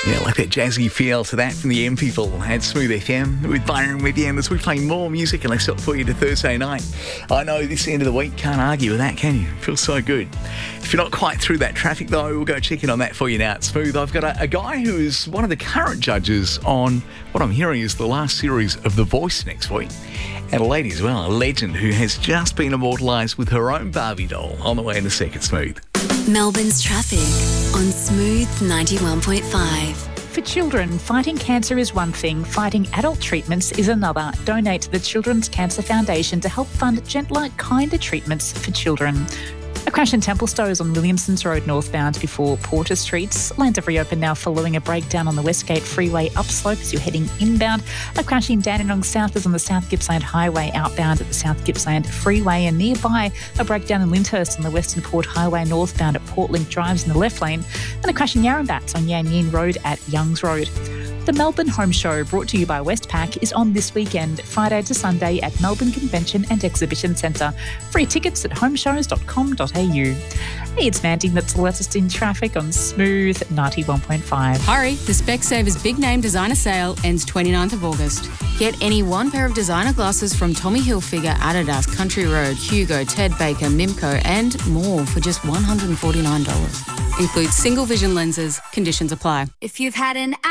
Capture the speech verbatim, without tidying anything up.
Yeah, like that jazzy feel to that from the M People at Smooth F M with Byron with you. And as we play more music and I stop for you to Thursday night, I know this end of the week, can't argue with that, can you? Feels so good. If you're not quite through that traffic though, we'll go check in on that for you now at Smooth. I've got a, a guy who is one of the current judges on what I'm hearing is the last series of The Voice next week. And a lady as well, a legend who has just been immortalised with her own Barbie doll on the way in a second, Smooth. Melbourne's traffic on Smooth ninety-one point five. For children, fighting cancer is one thing, fighting adult treatments is another. Donate to the Children's Cancer Foundation to help fund gentler, kinder treatments for children. A crash in Templestowe on Williamsons Road northbound before Porter Streets. Lanes have reopened now following a breakdown on the Westgate Freeway upslope as you're heading inbound. A crash in Dandenong South is on the South Gippsland Highway outbound at the South Gippsland Freeway, and nearby a breakdown in Lyndhurst on the Western Port Highway northbound at Portlink Drives in the left lane, and a crash in Yarrambats on Yan Yin Road at Youngs Road. The Melbourne Home Show, brought to you by Westpac, is on this weekend, Friday to Sunday at Melbourne Convention and Exhibition Centre. Free tickets at home shows dot com dot a u. Hey, it's Mandy, that's the latest in traffic on Smooth ninety-one point five. Hurry, the Specsavers Big Name Designer Sale ends twenty-ninth of August. Get any one pair of designer glasses from Tommy Hilfiger, Adidas, Country Road, Hugo, Ted Baker, Mimco and more for just one hundred forty-nine dollars. Includes single vision lenses. Conditions apply. If you've had an